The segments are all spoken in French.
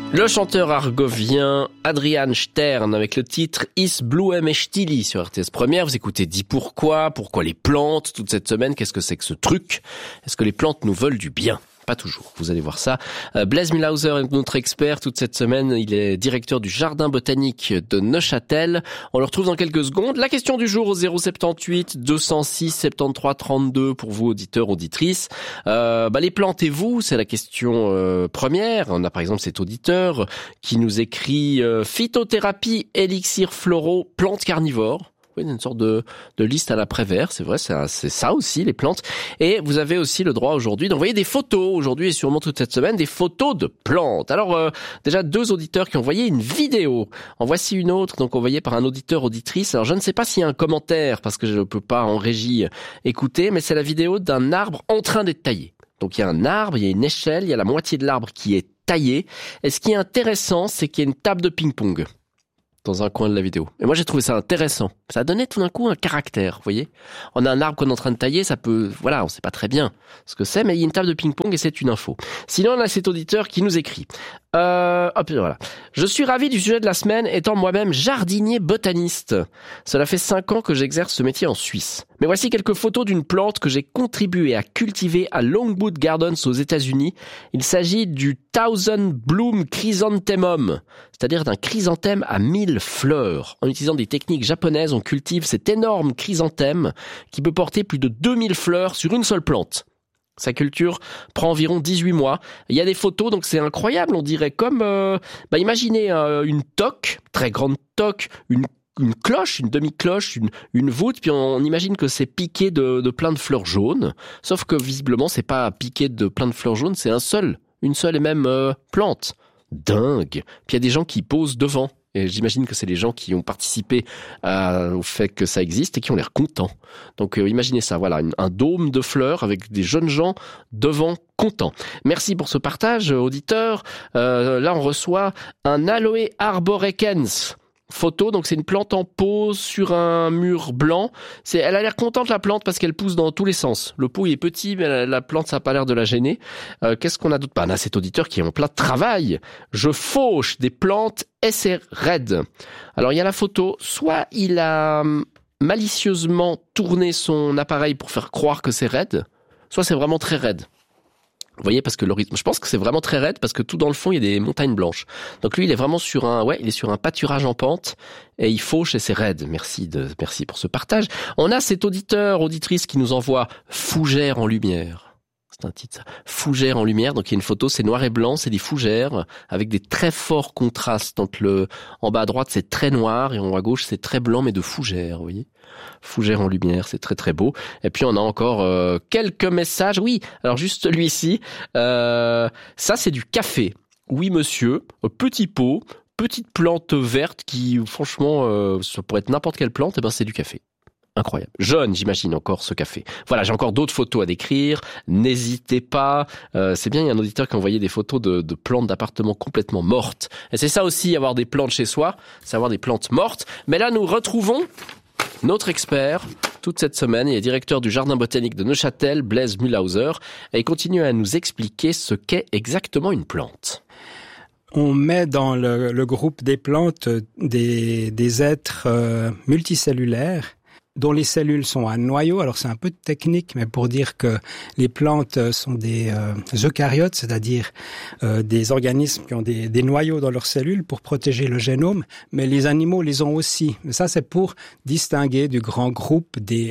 Le chanteur argovien Adrian Stern avec le titre Is Bluem Estili sur RTS Première. Vous écoutez Dis pourquoi les plantes toute cette semaine. Qu'est-ce que c'est que ce truc? Est-ce que les plantes nous veulent du bien? Pas toujours, vous allez voir ça. Blaise Mühlhauser est notre expert toute cette semaine. Il est directeur du Jardin botanique de Neuchâtel. On le retrouve dans quelques secondes. La question du jour au 078 206 73 32 pour vous, auditeurs, auditrices. Les plantes et vous, c'est la question première. On a par exemple cet auditeur qui nous écrit phytothérapie, élixirs floraux, plantes carnivores. Une sorte de liste à l'après-vert, c'est vrai, c'est ça aussi, les plantes. Et vous avez aussi le droit aujourd'hui d'envoyer des photos, aujourd'hui et sûrement toute cette semaine, des photos de plantes. Alors, déjà 2 auditeurs qui ont envoyé une vidéo. En voici une autre, donc envoyée par un auditeur-auditrice. Alors, je ne sais pas s'il y a un commentaire, parce que je ne peux pas en régie écouter, mais c'est la vidéo d'un arbre en train d'être taillé. Donc, il y a un arbre, il y a une échelle, il y a la moitié de l'arbre qui est taillé. Et ce qui est intéressant, c'est qu'il y a une table de ping-pong dans un coin de la vidéo. Et moi, j'ai trouvé ça intéressant. Ça a donné tout d'un coup un caractère, vous voyez. On a un arbre qu'on est en train de tailler, ça peut, voilà, on sait pas très bien ce que c'est, mais il y a une table de ping-pong et c'est une info. Sinon, on a cet auditeur qui nous écrit. Voilà. Je suis ravi du sujet de la semaine, étant moi-même jardinier botaniste. Cela fait 5 ans que j'exerce ce métier en Suisse. Mais voici quelques photos d'une plante que j'ai contribué à cultiver à Longwood Gardens aux États-Unis. Il s'agit du Thousand Bloom Chrysanthemum, c'est-à-dire d'un chrysanthème à 1000 fleurs. En utilisant des techniques japonaises, on cultive cet énorme chrysanthème qui peut porter plus de 2000 fleurs sur une seule plante. Sa culture prend environ 18 mois. Il y a des photos, donc c'est incroyable. On dirait comme, imaginez une toque, très grande toque, une cloche, une demi-cloche, une voûte, puis on imagine que c'est piqué de plein de fleurs jaunes. Sauf que visiblement, c'est pas piqué de plein de fleurs jaunes, c'est une seule et même plante. Dingue. Puis il y a des gens qui posent devant. Et j'imagine que c'est les gens qui ont participé au fait que ça existe et qui ont l'air contents. Donc imaginez ça, voilà, un dôme de fleurs avec des jeunes gens devant contents. Merci pour ce partage, auditeur. Là, on reçoit un Aloe arborescens. Photo, donc c'est une plante en pot sur un mur blanc. Elle a l'air contente, la plante, parce qu'elle pousse dans tous les sens. Le pot il est petit, mais la plante ça n'a pas l'air de la gêner. Qu'est-ce qu'on a d'autre? On a cet auditeur qui est en plein travail. Je fauche des plantes et c'est raide. Alors il y a la photo, soit il a malicieusement tourné son appareil pour faire croire que c'est raide, soit c'est vraiment très raide. Vous voyez, parce que je pense que c'est vraiment très raide parce que tout dans le fond, il y a des montagnes blanches. Donc lui, il est vraiment sur un pâturage en pente et il fauche et c'est raide. Merci pour ce partage. On a cet auditrice qui nous envoie fougères en lumière. C'est un titre, ça. Fougères en lumière. Donc il y a une photo, c'est noir et blanc, c'est des fougères avec des très forts contrastes. Donc en bas à droite, c'est très noir et en haut à gauche, c'est très blanc mais de fougères, vous voyez. Fougères en lumière, c'est très très beau. Et puis on a encore quelques messages. Oui, alors juste celui-ci. Ça c'est du café. Oui monsieur, petit pot, petite plante verte qui franchement, ça pourrait être n'importe quelle plante, et ben c'est du café. Incroyable. Jaune, j'imagine encore ce café. Voilà, j'ai encore d'autres photos à décrire. N'hésitez pas. C'est bien, il y a un auditeur qui a envoyé des photos de plantes d'appartements complètement mortes. Et c'est ça aussi, avoir des plantes chez soi, c'est avoir des plantes mortes. Mais là, nous retrouvons notre expert toute cette semaine. Il est directeur du Jardin botanique de Neuchâtel, Blaise Mühlhauser. Et il continue à nous expliquer ce qu'est exactement une plante. On met dans le groupe des plantes des êtres multicellulaires dont les cellules sont un noyau. Alors c'est un peu technique, mais pour dire que les plantes sont des eucaryotes, c'est-à-dire des organismes qui ont des noyaux dans leurs cellules pour protéger le génome, mais les animaux les ont aussi. Mais ça, c'est pour distinguer du grand groupe des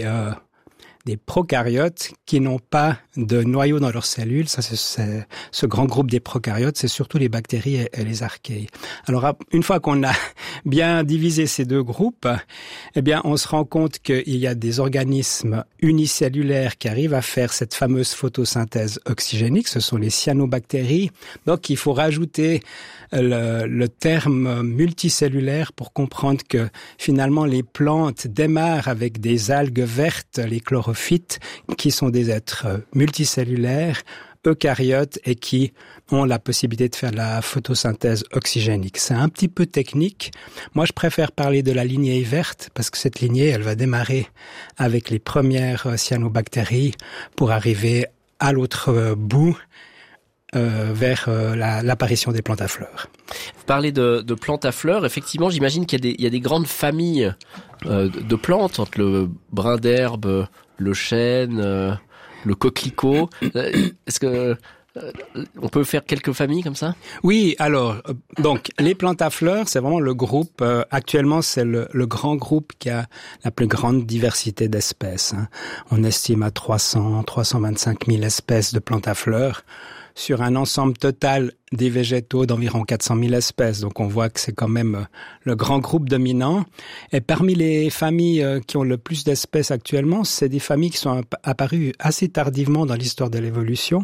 prokaryotes qui n'ont pas de noyau dans leurs cellules. Ça, c'est ce grand groupe des prokaryotes, c'est surtout les bactéries et les archées. Alors, une fois qu'on a bien divisé ces deux groupes, eh bien, on se rend compte qu'il y a des organismes unicellulaires qui arrivent à faire cette fameuse photosynthèse oxygénique. Ce sont les cyanobactéries. Donc, il faut rajouter le terme multicellulaire pour comprendre que finalement les plantes démarrent avec des algues vertes, les chlorophytes, qui sont des êtres multicellulaires, eucaryotes et qui ont la possibilité de faire de la photosynthèse oxygénique. C'est un petit peu technique. Moi, je préfère parler de la lignée verte parce que cette lignée, elle va démarrer avec les premières cyanobactéries pour arriver à l'autre bout vers l'apparition des plantes à fleurs. Vous parlez de plantes à fleurs. Effectivement, j'imagine qu'il y a des grandes familles de plantes, entre le brin d'herbe, le chêne, le coquelicot. Est-ce que on peut faire quelques familles comme ça? Oui, alors, donc, les plantes à fleurs, c'est vraiment le groupe, actuellement, c'est le grand groupe qui a la plus grande diversité d'espèces. Hein. On estime à 325 000 espèces de plantes à fleurs sur un ensemble total des végétaux d'environ 400 000 espèces. Donc, on voit que c'est quand même le grand groupe dominant. Et parmi les familles qui ont le plus d'espèces actuellement, c'est des familles qui sont apparues assez tardivement dans l'histoire de l'évolution.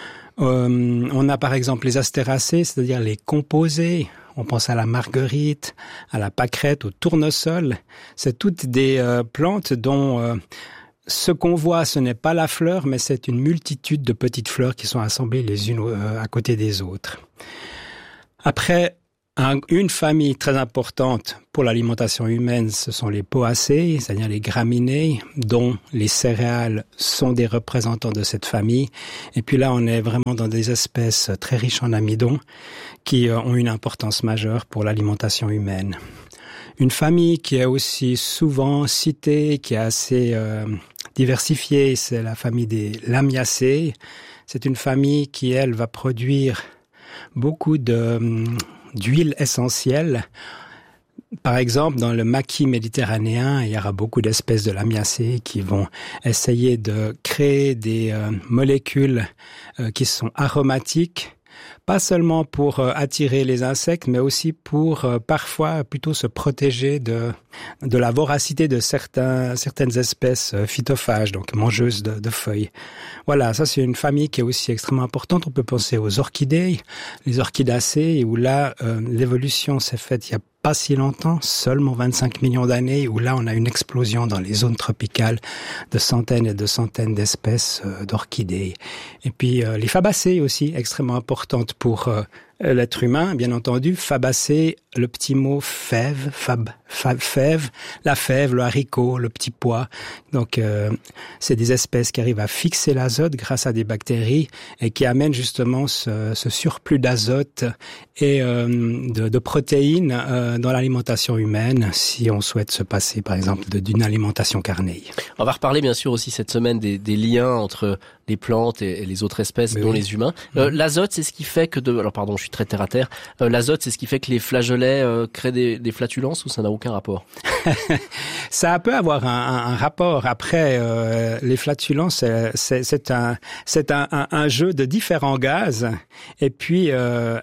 On a par exemple les astéracées, c'est-à-dire les composés. On pense à la marguerite, à la pâquerette, au tournesol. C'est toutes des plantes dont ce qu'on voit, ce n'est pas la fleur, mais c'est une multitude de petites fleurs qui sont assemblées les unes à côté des autres. Après, une famille très importante pour l'alimentation humaine, ce sont les poacées, c'est-à-dire les graminées, dont les céréales sont des représentants de cette famille. Et puis là, on est vraiment dans des espèces très riches en amidon qui ont une importance majeure pour l'alimentation humaine. Une famille qui est aussi souvent citée, qui est assez diversifiée, c'est la famille des Lamiacées. C'est une famille qui, elle, va produire beaucoup d'huiles essentielles. Par exemple, dans le maquis méditerranéen, il y aura beaucoup d'espèces de lamiacées qui vont essayer de créer des molécules qui sont aromatiques, pas seulement pour attirer les insectes, mais aussi pour parfois plutôt se protéger de la voracité de certaines espèces phytophages, donc mangeuses de feuilles. Voilà, ça c'est une famille qui est aussi extrêmement importante. On peut penser aux orchidées, les orchidacées, où là l'évolution s'est faite il y a pas si longtemps, seulement 25 millions d'années, où là on a une explosion dans les zones tropicales de centaines et de centaines d'espèces d'orchidées. Et puis les fabacées aussi, extrêmement importantes pour l'être humain, bien entendu. Fabacées, le petit mot fève, fève, la fève, le haricot, le petit pois. Donc c'est des espèces qui arrivent à fixer l'azote grâce à des bactéries et qui amènent justement ce surplus d'azote et de protéines dans l'alimentation humaine, si on souhaite se passer par exemple d'une alimentation carnée. On va reparler bien sûr aussi cette semaine des liens entre les plantes et les autres espèces, dont les humains. L'azote, c'est ce qui fait que alors pardon, je suis très terre à terre. L'azote, c'est ce qui fait que les flageolets créent des flatulences, ou ça n'a aucun rapport? Ça peut avoir un rapport. Après, les flatulences, c'est un jeu de différents gaz, et puis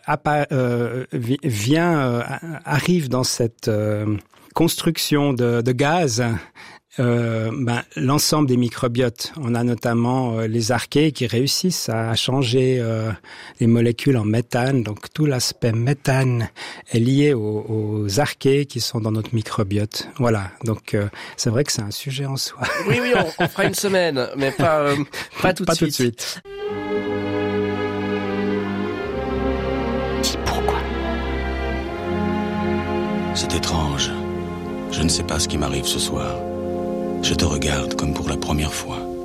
arrive dans cette construction de gaz. L'ensemble des microbiotes. On a notamment les archées qui réussissent à changer les molécules en méthane. Donc tout l'aspect méthane est lié aux archées qui sont dans notre microbiote. Voilà. Donc c'est vrai que c'est un sujet en soi. Oui, on fera une semaine, mais pas tout de suite. Dis pourquoi. C'est étrange. Je ne sais pas ce qui m'arrive ce soir. Je te regarde comme pour la première fois.